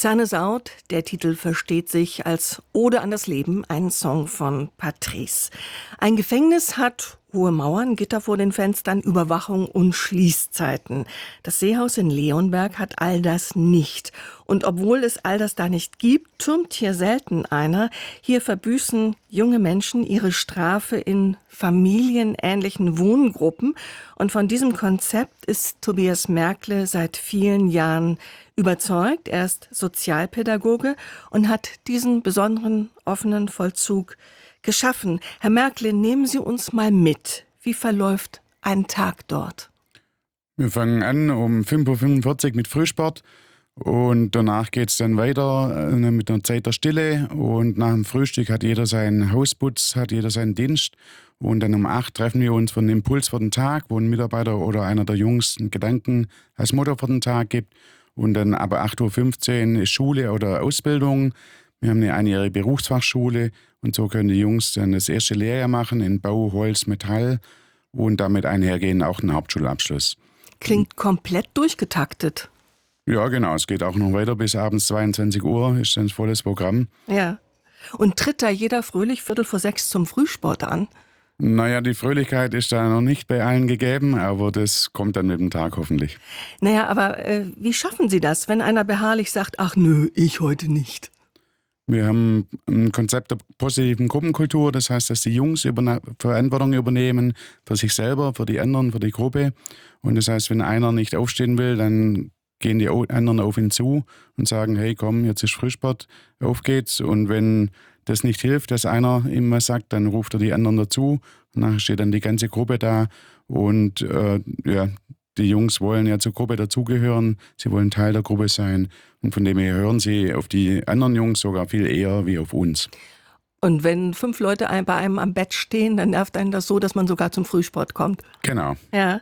Sun is Out, der Titel versteht sich als Ode an das Leben, ein Song von Patrice. Ein Gefängnis hat hohe Mauern, Gitter vor den Fenstern, Überwachung und Schließzeiten. Das Seehaus in Leonberg hat all das nicht. Und obwohl es all das da nicht gibt, türmt hier selten einer. Hier verbüßen junge Menschen ihre Strafe in familienähnlichen Wohngruppen. Und von diesem Konzept ist Tobias Merkle seit vielen Jahren überzeugt. Er ist Sozialpädagoge und hat diesen besonderen offenen Vollzug geschaffen. Herr Merkle, nehmen Sie uns mal mit. Wie verläuft ein Tag dort? Wir fangen an um 5.45 Uhr mit Frühsport und danach geht es dann weiter mit einer Zeit der Stille und nach dem Frühstück hat jeder seinen Hausputz, hat jeder seinen Dienst und dann um 8 treffen wir uns für einen Impuls für den Tag, wo ein Mitarbeiter oder einer der Jungs einen Gedanken als Motto für den Tag gibt und dann ab 8.15 Uhr ist Schule oder Ausbildung. Wir haben eine einjährige Berufsfachschule und so können die Jungs dann das erste Lehrjahr machen in Bau, Holz, Metall und damit einhergehen auch einen Hauptschulabschluss. Klingt komplett durchgetaktet. Ja, genau. Es geht auch noch weiter bis abends 22 Uhr, ist dann ein volles Programm. Ja. Und tritt da jeder fröhlich 5:45 zum Frühsport an? Naja, die Fröhlichkeit ist da noch nicht bei allen gegeben, aber das kommt dann mit dem Tag hoffentlich. Naja, aber wie schaffen Sie das, wenn einer beharrlich sagt, ach nö, ich heute nicht? Wir haben ein Konzept der positiven Gruppenkultur, das heißt, dass die Jungs Verantwortung übernehmen für sich selber, für die anderen, für die Gruppe. Und das heißt, wenn einer nicht aufstehen will, dann gehen die anderen auf ihn zu und sagen, hey komm, jetzt ist Frühsport, auf geht's. Und wenn das nicht hilft, dass einer ihm was sagt, dann ruft er die anderen dazu. Und nachher steht dann die ganze Gruppe da und die Jungs wollen ja zur Gruppe dazugehören, sie wollen Teil der Gruppe sein und von dem her hören sie auf die anderen Jungs sogar viel eher wie auf uns. Und wenn 5 Leute bei einem am Bett stehen, dann nervt einen das so, dass man sogar zum Frühsport kommt. Genau. Ja,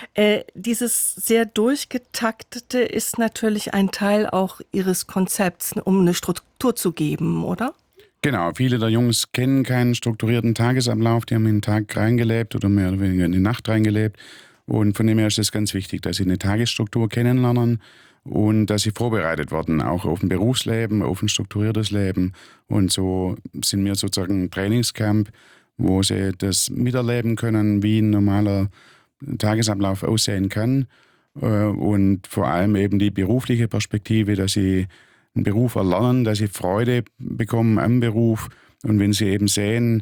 dieses sehr durchgetaktete ist natürlich ein Teil auch Ihres Konzepts, um eine Struktur zu geben, oder? Genau, viele der Jungs kennen keinen strukturierten Tagesablauf, die haben in den Tag reingelebt oder mehr oder weniger in die Nacht reingelebt. Und von dem her ist es ganz wichtig, dass sie eine Tagesstruktur kennenlernen und dass sie vorbereitet werden, auch auf ein Berufsleben, auf ein strukturiertes Leben. Und so sind wir sozusagen ein Trainingscamp, wo sie das miterleben können, wie ein normaler Tagesablauf aussehen kann. Und vor allem eben die berufliche Perspektive, dass sie einen Beruf erlernen, dass sie Freude bekommen am Beruf. Und wenn sie eben sehen,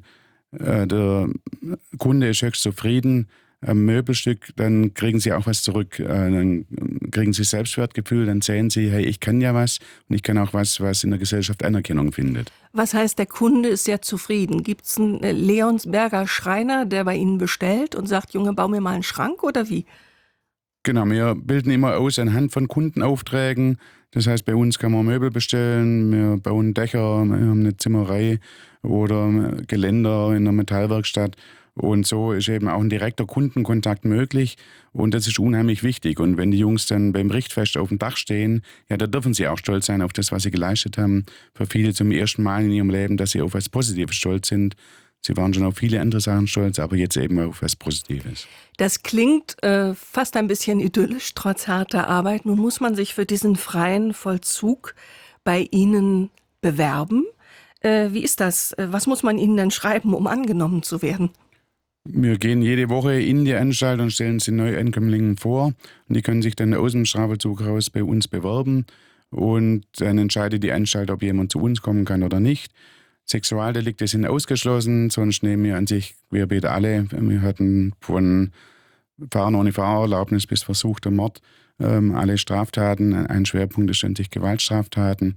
der Kunde ist höchst zufrieden am Möbelstück, dann kriegen sie auch was zurück. Dann kriegen sie Selbstwertgefühl, dann sehen sie, hey, ich kann ja was und ich kann auch was in der Gesellschaft Anerkennung findet. Was heißt, der Kunde ist sehr zufrieden? Gibt es einen Leonsberger Schreiner, der bei Ihnen bestellt und sagt, Junge, bau mir mal einen Schrank oder wie? Genau, wir bilden immer aus anhand von Kundenaufträgen. Das heißt, bei uns kann man Möbel bestellen, wir bauen Dächer, wir haben eine Zimmerei oder Geländer in der Metallwerkstatt. Und so ist eben auch ein direkter Kundenkontakt möglich und das ist unheimlich wichtig. Und wenn die Jungs dann beim Richtfest auf dem Dach stehen, ja, da dürfen sie auch stolz sein auf das, was sie geleistet haben. Für viele zum ersten Mal in ihrem Leben, dass sie auf was Positives stolz sind. Sie waren schon auf viele andere Sachen stolz, aber jetzt eben auf was Positives. Das klingt fast ein bisschen idyllisch, trotz harter Arbeit. Nun muss man sich für diesen freien Vollzug bei Ihnen bewerben. Wie ist das? Was muss man Ihnen denn schreiben, um angenommen zu werden? Wir gehen jede Woche in die Anstalt und stellen sie Neuankömmlingen vor. Und die können sich dann aus dem Strafvollzug raus bei uns bewerben. Und dann entscheidet die Anstalt, ob jemand zu uns kommen kann oder nicht. Sexualdelikte sind ausgeschlossen, sonst nehmen wir an sich querbeet alle. Wir hatten von Fahren ohne Fahrerlaubnis bis versuchter Mord alle Straftaten. Ein Schwerpunkt ist an sich Gewaltstraftaten.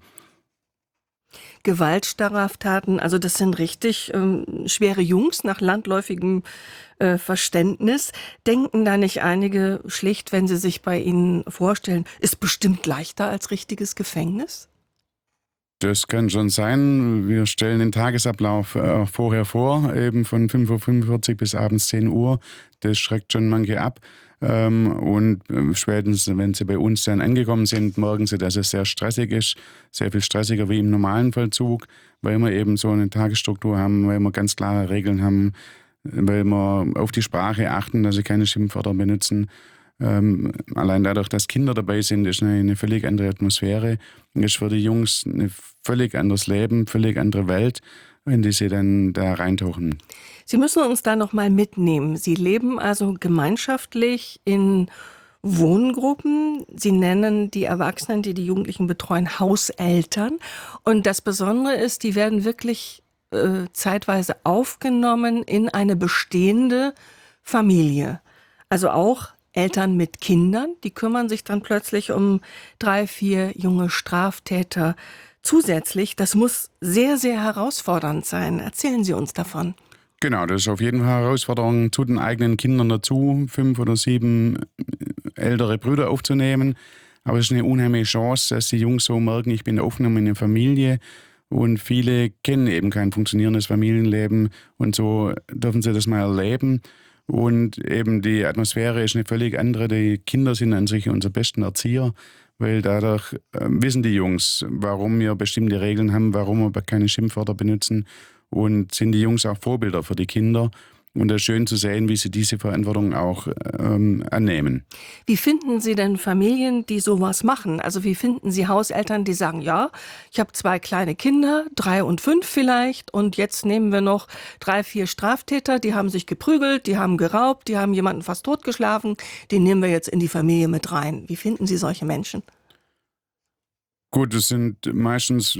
Gewaltstraftaten, also das sind richtig schwere Jungs nach landläufigem Verständnis. Denken da nicht einige schlicht, wenn sie sich bei Ihnen vorstellen, ist bestimmt leichter als richtiges Gefängnis? Das kann schon sein. Wir stellen den Tagesablauf vorher vor, eben von 5.45 Uhr bis abends 10 Uhr. Das schreckt schon manche ab. Und spätestens, wenn sie bei uns dann angekommen sind, merken sie, dass es sehr stressig ist, sehr viel stressiger wie im normalen Vollzug, weil wir eben so eine Tagesstruktur haben, weil wir ganz klare Regeln haben, weil wir auf die Sprache achten, dass sie keine Schimpfwörter benutzen Allein dadurch, dass Kinder dabei sind, ist eine völlig andere Atmosphäre. Ist für die Jungs ein völlig anderes Leben, völlig andere Welt, wenn die sie dann da reintauchen. Sie müssen uns da noch mal mitnehmen. Sie leben also gemeinschaftlich in Wohngruppen. Sie nennen die Erwachsenen, die die Jugendlichen betreuen, Hauseltern. Und das Besondere ist, die werden wirklich zeitweise aufgenommen in eine bestehende Familie. Also auch Eltern mit Kindern, die kümmern sich dann plötzlich um 3, 4 junge Straftäter zusätzlich. Das muss sehr, sehr herausfordernd sein. Erzählen Sie uns davon. Genau, das ist auf jeden Fall eine Herausforderung, zu den eigenen Kindern dazu, 5 oder 7 ältere Brüder aufzunehmen. Aber es ist eine unheimliche Chance, dass die Jungs so merken, ich bin aufgenommen in eine Familie. Und viele kennen eben kein funktionierendes Familienleben. Und so dürfen sie das mal erleben. Und eben die Atmosphäre ist eine völlig andere. Die Kinder sind an sich unsere besten Erzieher, weil dadurch wissen die Jungs, warum wir bestimmte Regeln haben, warum wir keine Schimpfwörter benutzen. Und sind die Jungs auch Vorbilder für die Kinder. Und es ist schön zu sehen, wie sie diese Verantwortung auch annehmen. Wie finden Sie denn Familien, die sowas machen? Also wie finden Sie Hauseltern, die sagen, ja, ich habe 2 kleine Kinder, 3 und 5 vielleicht, und jetzt nehmen wir noch 3, 4 Straftäter, die haben sich geprügelt, die haben geraubt, die haben jemanden fast totgeschlagen, den nehmen wir jetzt in die Familie mit rein. Wie finden Sie solche Menschen? Gut, das sind meistens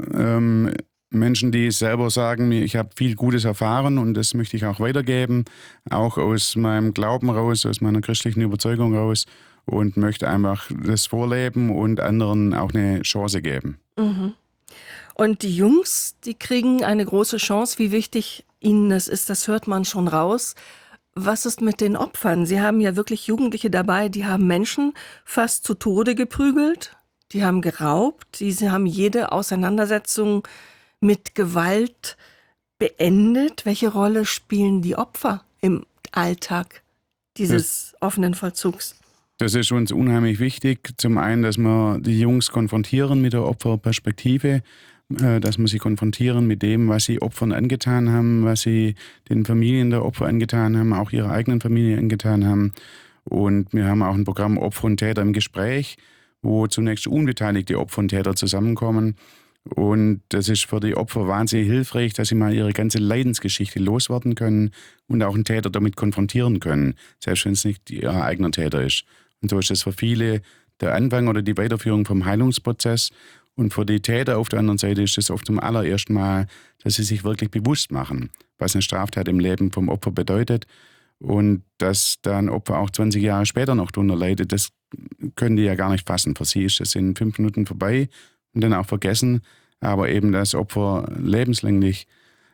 Menschen, die selber sagen, ich habe viel Gutes erfahren und das möchte ich auch weitergeben, auch aus meinem Glauben raus, aus meiner christlichen Überzeugung raus, und möchte einfach das vorleben und anderen auch eine Chance geben. Mhm. Und die Jungs, die kriegen eine große Chance. Wie wichtig ihnen das ist, das hört man schon raus. Was ist mit den Opfern? Sie haben ja wirklich Jugendliche dabei, die haben Menschen fast zu Tode geprügelt, die haben geraubt, sie haben jede Auseinandersetzung mit Gewalt beendet. Welche Rolle spielen die Opfer im Alltag dieses offenen Vollzugs? Das ist uns unheimlich wichtig. Zum einen, dass wir die Jungs konfrontieren mit der Opferperspektive, dass wir sie konfrontieren mit dem, was sie Opfern angetan haben, was sie den Familien der Opfer angetan haben, auch ihrer eigenen Familie angetan haben. Und wir haben auch ein Programm Opfer und Täter im Gespräch, wo zunächst unbeteiligte Opfer und Täter zusammenkommen. Und das ist für die Opfer wahnsinnig hilfreich, dass sie mal ihre ganze Leidensgeschichte loswerden können und auch einen Täter damit konfrontieren können, selbst wenn es nicht ihr eigener Täter ist. Und so ist das für viele der Anfang oder die Weiterführung vom Heilungsprozess. Und für die Täter auf der anderen Seite ist es oft zum allerersten Mal, dass sie sich wirklich bewusst machen, was eine Straftat im Leben vom Opfer bedeutet. Und dass da ein Opfer auch 20 Jahre später noch drunter leidet, das können die ja gar nicht fassen. Für sie ist das in 5 Minuten vorbei und dann auch vergessen. Aber eben das Opfer lebenslänglich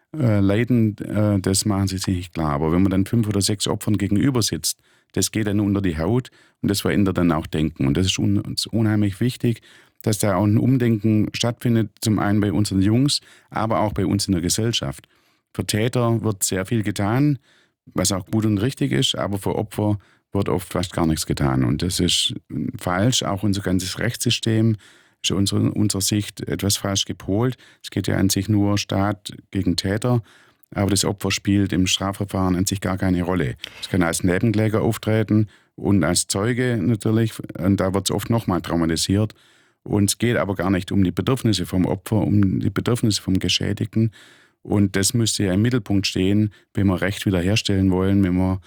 leiden, das machen sie sich nicht klar. Aber wenn man dann 5 oder 6 Opfern gegenüber sitzt, das geht dann unter die Haut und das verändert dann auch Denken. Und das ist uns unheimlich wichtig, dass da auch ein Umdenken stattfindet, zum einen bei unseren Jungs, aber auch bei uns in der Gesellschaft. Für Täter wird sehr viel getan, was auch gut und richtig ist, aber für Opfer wird oft fast gar nichts getan. Und das ist falsch. Auch unser ganzes Rechtssystem ist aus unserer Sicht etwas falsch gepolt. Es geht ja an sich nur Staat gegen Täter, aber das Opfer spielt im Strafverfahren an sich gar keine Rolle. Es kann als Nebenkläger auftreten und als Zeuge natürlich, und da wird es oft nochmal traumatisiert. Und es geht aber gar nicht um die Bedürfnisse vom Opfer, um die Bedürfnisse vom Geschädigten. Und das müsste ja im Mittelpunkt stehen, wenn wir Recht wiederherstellen wollen, wenn wir,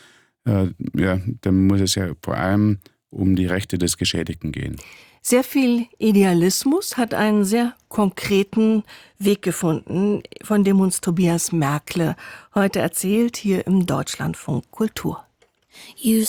dann muss es ja vor allem um die Rechte des Geschädigten gehen. Sehr viel Idealismus hat einen sehr konkreten Weg gefunden, von dem uns Tobias Merkle heute erzählt, hier im Deutschlandfunk Kultur.